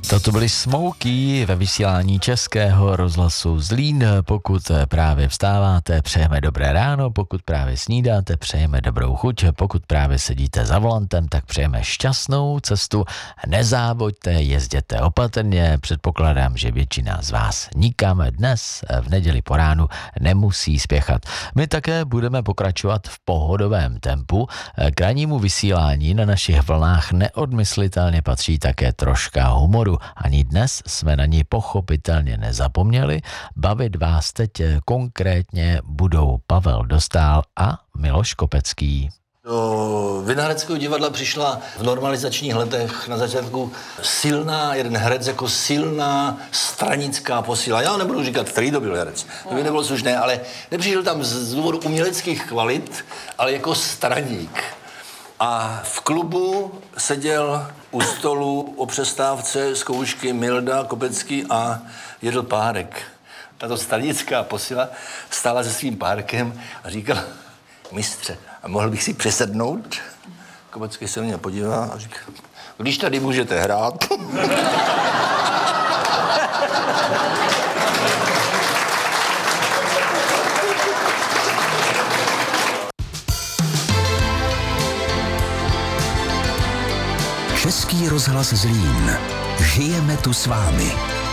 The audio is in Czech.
Toto byly Smokey ve vysílání Českého rozhlasu Zlín. Pokud právě vstáváte, přejeme dobré ráno, pokud právě snídáte, přejeme dobrou chuť, pokud právě sedíte za volantem, tak přejeme šťastnou cestu. Nezávoďte, jezděte opatrně, předpokládám, že většina z vás nikam dnes v neděli po ránu nemusí spěchat. My také budeme pokračovat v pohodovém tempu. K rannímu vysílání na našich vlnách neodmyslitelně patří také troška humoru. Ani dnes jsme na ní pochopitelně nezapomněli. Bavit vás teď konkrétně budou Pavel Dostál a Miloš Kopecký. Do Vinařského divadla přišla v normalizačních letech na začátku jeden herec jako silná stranická posila. Já nebudu říkat, který to byl herec, to by nebylo slušné, ale nepřišel tam z důvodu uměleckých kvalit, ale jako straník. A v klubu seděl u stolu o přestávce zkoušky Milda Kopecký a jedl párek. Tato stranická posila stála se svým párkem a říkala: mistře, a mohl bych si přesednout? Kopecký se na mě podívá a říká: když tady můžete hrát. Český rozhlas Zlín. Žijeme tu s vámi.